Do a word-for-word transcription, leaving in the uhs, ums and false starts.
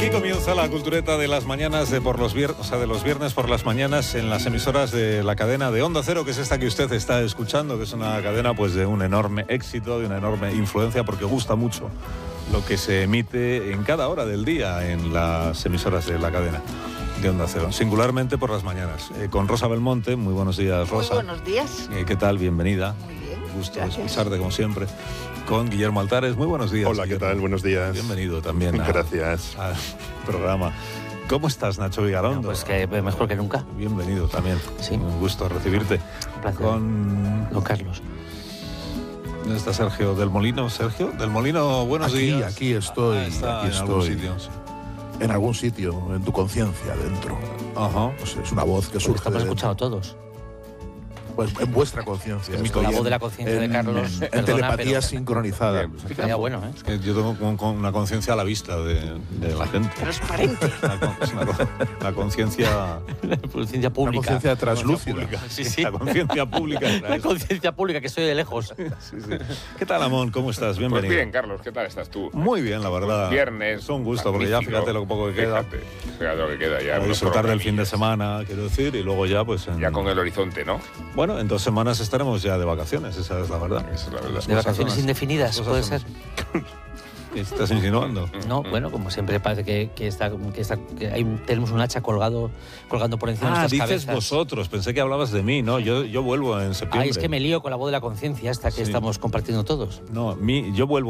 Aquí comienza la cultureta de las mañanas de por los viernes, o sea, de los viernes por las mañanas en las emisoras de la cadena de Onda Cero, que es esta que usted está escuchando, que es una cadena pues de un enorme éxito, de una enorme influencia, porque gusta mucho lo que se emite en cada hora del día en las emisoras de la cadena de Onda Cero, singularmente por las mañanas. Eh, con Rosa Belmonte, muy buenos días, Rosa. Muy buenos días. Eh, ¿Qué tal? Bienvenida. Muy bien. Gusto Gracias. escucharte como siempre. Con Guillermo Altares, muy buenos días. Hola, ¿qué Guillermo. tal? Buenos días. Bienvenido también. A, Gracias. Al programa. ¿Cómo estás, Nacho Vigalondo? No, pues que mejor que nunca. Bienvenido también. Sí. Un gusto recibirte. Un placer. Con... Don Carlos. ¿Dónde está Sergio del Molino? Sergio del Molino, buenos aquí, días. Aquí estoy, Ah, está aquí en algún estoy. sitio, sí. En algún sitio, en tu conciencia, dentro. Ajá. No sé, es una voz que Pues surge estamos de escuchando todos. Pues en vuestra conciencia. En mi estoy La Oye, voz de la conciencia de en- Carlos. En, perdona, telepatía pero- sincronizada. Estaría bueno, ¿eh? Es que yo tengo con- con una conciencia a la vista de, de la gente. Transparente. Una con- es una con- la conciencia La conciencia Una pública. conciencia translúcida. pública. Sí, sí. La conciencia pública. era La eso. conciencia pública, que soy de lejos. Sí, sí. ¿Qué tal, Amón? ¿Cómo estás? Pues Bienvenido. bien, Carlos, ¿qué tal estás tú? Muy bien, la verdad. Viernes. Es un gusto, porque ya magnífico. fíjate lo poco que queda. Fíjate, fíjate lo que queda ya. Para unos disfrutar del fin de programillas. semana, quiero decir, y luego ya, pues. En... Ya con el horizonte, ¿no? Bueno, en dos semanas estaremos ya de vacaciones, esa es la verdad. Esa es la verdad. Las De cosas vacaciones son así. indefinidas, Las puede cosas ser. son así. ¿Qué estás insinuando? No, bueno, como siempre parece que, que, está, que, está, que hay un- tenemos un hacha colgado, colgando por encima Ah, de nuestras dices cabezas. vosotros, pensé que hablabas de mí, ¿no? Yo, yo vuelvo en septiembre. Ay, es que me lío con la voz de la conciencia esta que Sí. estamos compartiendo todos. No, mi, yo vuelvo